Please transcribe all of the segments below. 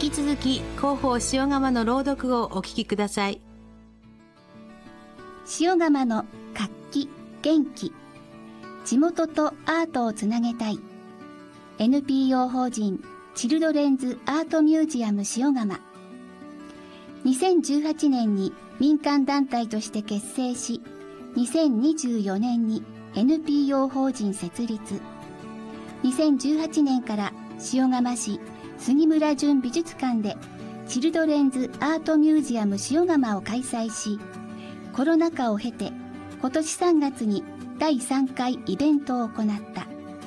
引き続き広報塩釜の朗読をお聞きください。 塩釜の活気元気、地元とアートをつなげたい NPO 法人チルドレンズアートミュージアム塩釜。2018年に民間団体として結成し、2024年に NPO 法人設立。2018年から塩釜市杉村淳美術館でチルドレンズアートミュージアム塩釜を開催し、コロナ禍を経て今年3月に第3回イベントを行った。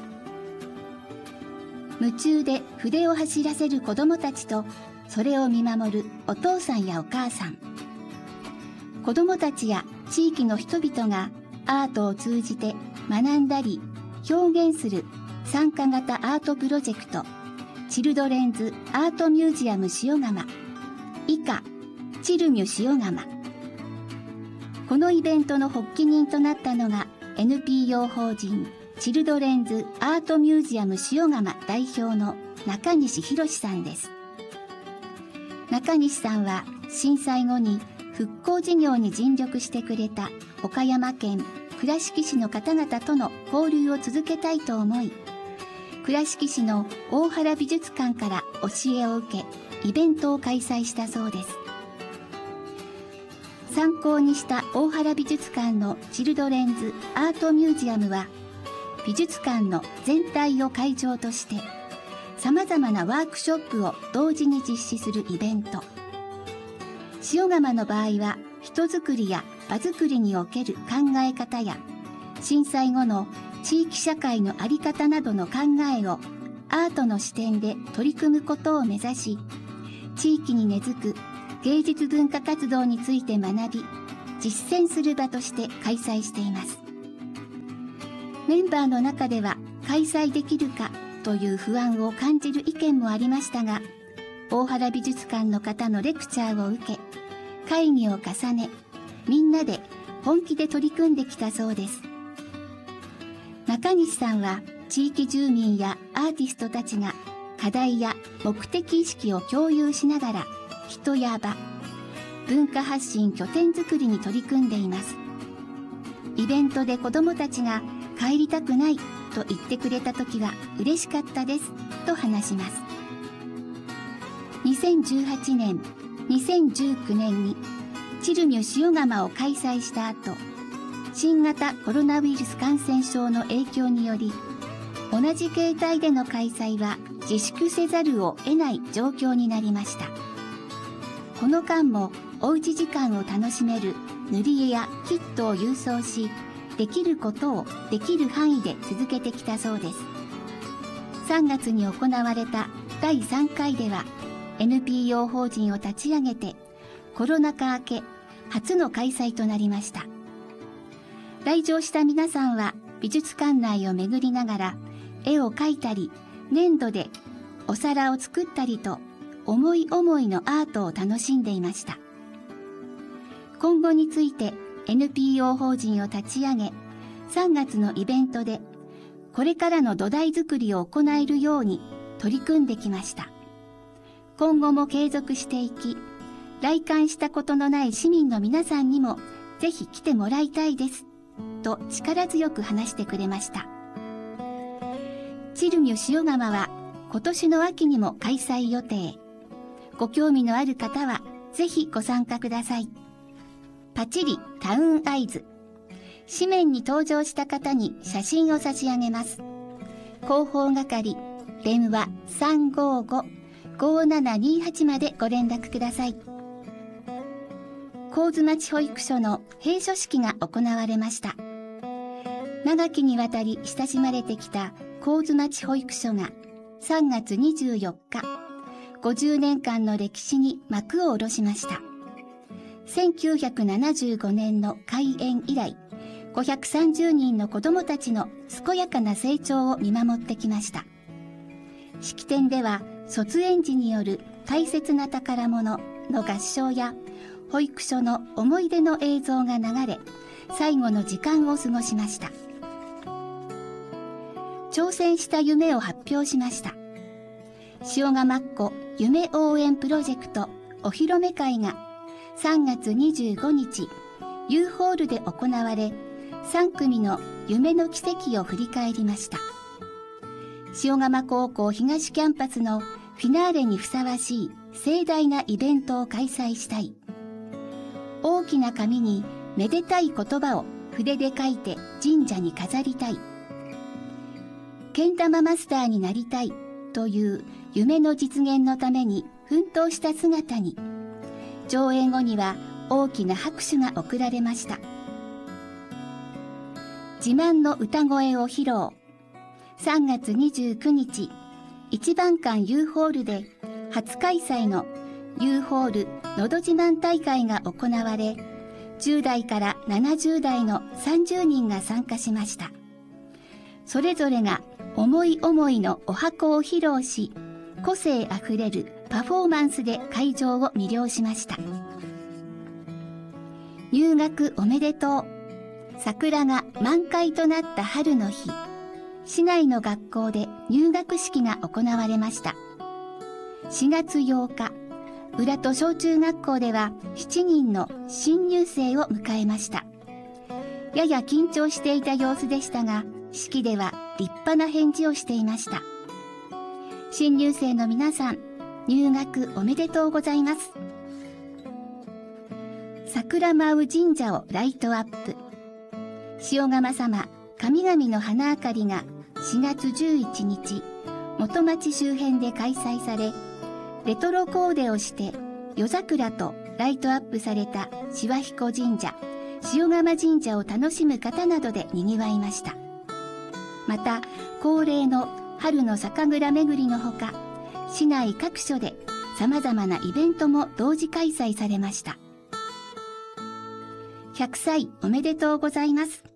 夢中で筆を走らせる子どもたちとそれを見守るお父さんやお母さん、子どもたちや地域の人々がアートを通じて学んだり表現する参加型アートプロジェクトチルドレンズアートミュージアム塩釜以下チルミュ塩釜。このイベントの発起人となったのが NPO 法人チルドレンズアートミュージアム塩釜代表の中西博さんです。中西さんは震災後に復興事業に尽力してくれた岡山県倉敷市の方々との交流を続けたいと思い、倉敷市の大原美術館から教えを受けイベントを開催したそうです。参考にした大原美術館のチルドレンズアートミュージアムは、美術館の全体を会場としてさまざまなワークショップを同時に実施するイベント。塩釜の場合は人づくりや場づくりにおける考え方や震災後の地域社会の在り方などの考えをアートの視点で取り組むことを目指し、地域に根付く芸術文化活動について学び実践する場として開催しています。メンバーの中では開催できるかという不安を感じる意見もありましたが、大原美術館の方のレクチャーを受け会議を重ね、みんなで本気で取り組んできたそうです。中西さんは地域住民やアーティストたちが課題や目的意識を共有しながら人や場、文化発信拠点づくりに取り組んでいます。イベントで子どもたちが帰りたくないと言ってくれた時は嬉しかったですと話します。2018年、2019年にチルミュ塩釜を開催した後、新型コロナウイルス感染症の影響により同じ形態での開催は自粛せざるを得ない状況になりました。この間もおうち時間を楽しめる塗り絵やキットを郵送し、できることをできる範囲で続けてきたそうです。3月に行われた第3回では NPO 法人を立ち上げてコロナ禍明け初の開催となりました。来場した皆さんは美術館内を巡りながら絵を描いたり粘土でお皿を作ったりと思い思いのアートを楽しんでいました。今後について NPO 法人を立ち上げ、3月のイベントでこれからの土台作りを行えるように取り組んできました。今後も継続していき、来館したことのない市民の皆さんにもぜひ来てもらいたいですと力強く話してくれました。チルミュ塩釜は今年の秋にも開催予定。ご興味のある方はぜひご参加ください。パチリタウンアイズ。紙面に登場した方に写真を差し上げます。広報係、電話355-5728までご連絡ください。神津町保育所の閉所式が行われました。長きにわたり親しまれてきた神津町保育所が3月24日、50年間の歴史に幕を下ろしました。1975年の開園以来、530人の子どもたちの健やかな成長を見守ってきました。式典では卒園児による大切な宝物の合唱や保育所の思い出の映像が流れ、最後の時間を過ごしました。挑戦した夢を発表しました。 塩釜っ子夢応援プロジェクトお披露目会が3月25日 U ホールで行われ、3組の夢の奇跡を振り返りました。塩釜高校東キャンパスのフィナーレにふさわしい盛大なイベントを開催したい。大きな紙にめでたい言葉を筆で書いて神社に飾りたい。けん玉マスターになりたいという夢の実現のために奮闘した姿に、上演後には大きな拍手が送られました。自慢の歌声を披露。3月29日、一番館 U ホールで初開催の U ホールのど自慢大会が行われ、10代から70代の30人が参加しました。それぞれが思い思いのお箱を披露し、個性あふれるパフォーマンスで会場を魅了しました。入学おめでとう。桜が満開となった春の日、市内の学校で入学式が行われました。4月8日、浦戸小中学校では7人の新入生を迎えました。やや緊張していた様子でしたが、式では立派な返事をしていました。新入生の皆さん、入学おめでとうございます。桜舞う神社をライトアップ。塩釜様神々の花あかりが4月11日、元町周辺で開催され、レトロコーデをして夜桜とライトアップされた柴彦神社、塩釜神社を楽しむ方などで賑わいました。また、恒例の春の酒蔵巡りのほか、市内各所で様々なイベントも同時開催されました。100歳おめでとうございます。